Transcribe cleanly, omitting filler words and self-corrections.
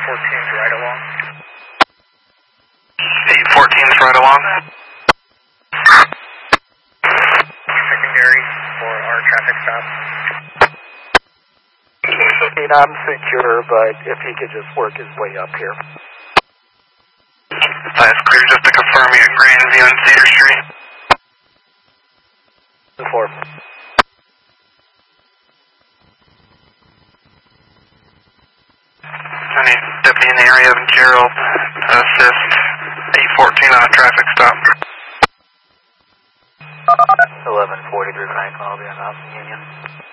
814's right along. 814's right along. Secondary for our traffic stop. I mean, I'm secure, but if he could just work his way up here. That's clear, just to confirm you at Grandview and Cedar Street. 4. I need deputy in the area of Gerald to assist 814 on a traffic stop. 1143 Frank, I'll be on Austin Union.